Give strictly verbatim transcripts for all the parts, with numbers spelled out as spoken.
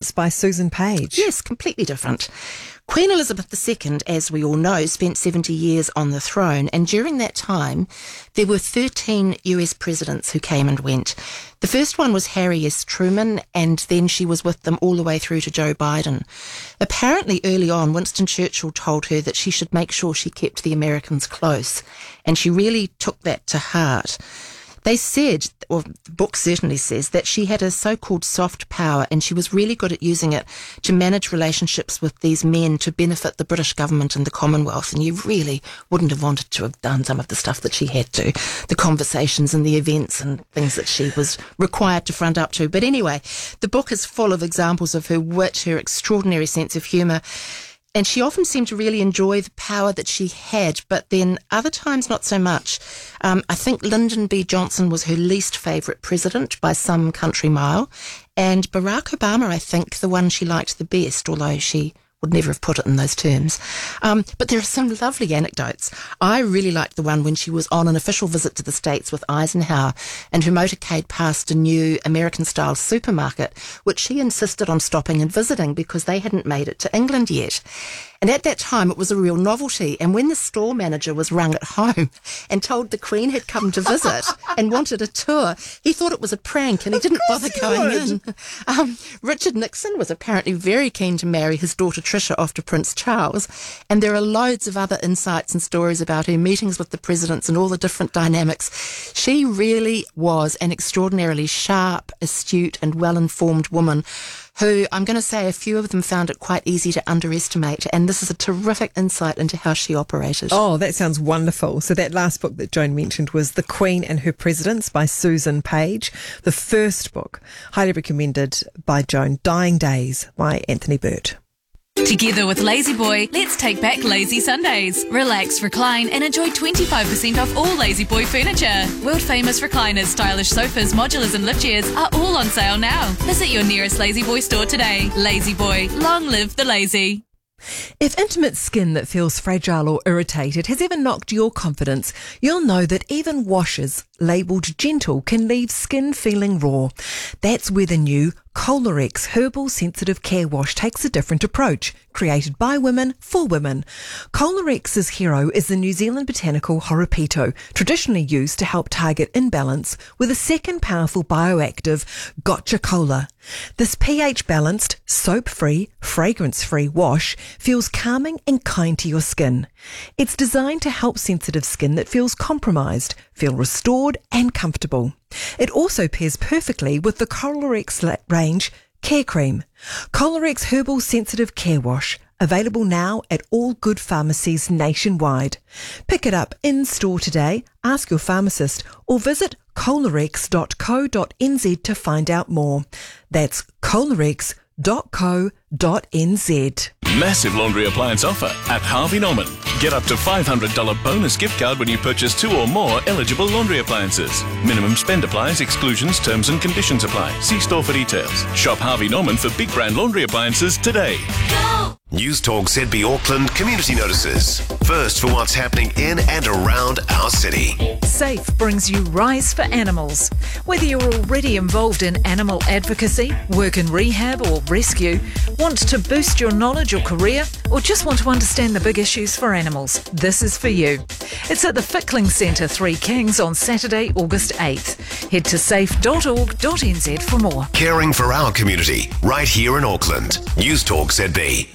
Presidents by Susan Page. Yes, completely different. Queen Elizabeth the Second, as we all know, spent seventy years on the throne, and during that time there were thirteen U S presidents who came and went. The first one was Harry S. Truman, and then she was with them all the way through to Joe Biden. Apparently early on, Winston Churchill told her that she should make sure she kept the Americans close, and she really took that to heart. They said, or the book certainly says, that she had a so-called soft power and she was really good at using it to manage relationships with these men to benefit the British government and the Commonwealth. And you really wouldn't have wanted to have done some of the stuff that she had to, the conversations and the events and things that she was required to front up to. But anyway, the book is full of examples of her wit, her extraordinary sense of humour. And she often seemed to really enjoy the power that she had, but then other times not so much. Um, I think Lyndon B. Johnson was her least favourite president by some country mile, and Barack Obama, I think, the one she liked the best, although she would never have put it in those terms. Um, but there are some lovely anecdotes. I really liked the one when she was on an official visit to the States with Eisenhower, and her motorcade passed a new American-style supermarket, which she insisted on stopping and visiting because they hadn't made it to England yet. And at that time, it was a real novelty. And when the store manager was rung at home and told the Queen had come to visit and wanted a tour, he thought it was a prank and he didn't bother going in. Um, Richard Nixon was apparently very keen to marry his daughter Tricia off to Prince Charles. And there are loads of other insights and stories about her meetings with the presidents and all the different dynamics. She really was an extraordinarily sharp, astute and well-informed woman who, I'm going to say, a few of them found it quite easy to underestimate. And this is a terrific insight into how she operated. Oh, that sounds wonderful. So that last book that Joan mentioned was The Queen and Her Presidents by Susan Page. The first book, highly recommended by Joan, Dying Days by Anthony Burt. Together with Lazy Boy, let's take back lazy Sundays. Relax, recline and enjoy twenty-five percent off all Lazy Boy furniture. World famous recliners, stylish sofas, modulars and lift chairs are all on sale now. Visit your nearest Lazy Boy store today. Lazy Boy, long live the lazy. If intimate skin that feels fragile or irritated has ever knocked your confidence, you'll know that even washes labelled gentle can leave skin feeling raw. That's where the new Colorex Herbal Sensitive Care Wash takes a different approach, created by women for women. Colerex's hero is the New Zealand botanical Horopito, traditionally used to help target imbalance with a second powerful bioactive, Gotcha Cola. This pH-balanced, soap-free, fragrance-free wash feels calming and kind to your skin. It's designed to help sensitive skin that feels compromised feel restored and comfortable. It also pairs perfectly with the Colorex range Care Cream. Colorex Herbal Sensitive Care Wash, available now at all good pharmacies nationwide. Pick it up in store today, ask your pharmacist, or visit colerex dot co dot n z to find out more. That's colerex dot co dot n z. Massive laundry appliance offer at Harvey Norman. Get up to five hundred dollars bonus gift card when you purchase two or more eligible laundry appliances. Minimum spend applies, exclusions, terms and conditions apply. See store for details. Shop Harvey Norman for big brand laundry appliances today. Go! News Talk Z B Auckland community notices. First for what's happening in and around our city. Safe brings you Rise for Animals. Whether you're already involved in animal advocacy, work in rehab or rescue, want to boost your knowledge or career, or just want to understand the big issues for animals, this is for you. It's at the Fickling Centre, Three Kings on Saturday, August eighth. Head to safe dot org dot n z for more. Caring for our community, right here in Auckland. News Talk Z B.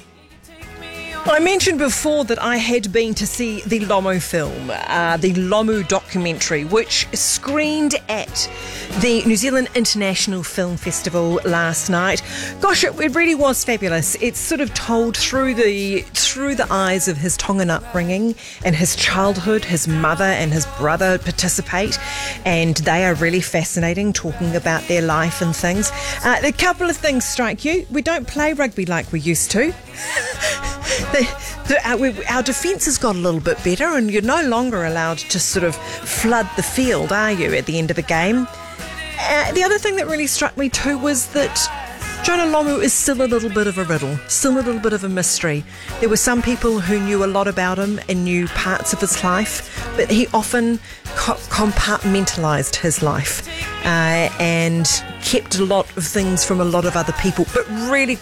I mentioned before that I had been to see the Lomu film, uh, the Lomu documentary, which screened at the New Zealand International Film Festival last night. Gosh, it, it really was fabulous. It's sort of told through the through the eyes of his Tongan upbringing and his childhood. His mother and his brother participate, and they are really fascinating, talking about their life and things. Uh, a couple of things strike you. We don't play rugby like we used to. The, the, our, we, our defence has got a little bit better, and you're no longer allowed to sort of flood the field, are you, at the end of the game? Uh, the other thing that really struck me too was that Jonah Lomu is still a little bit of a riddle, still a little bit of a mystery. There were some people who knew a lot about him and knew parts of his life, but he often co- compartmentalised his life uh, and kept a lot of things from a lot of other people, but really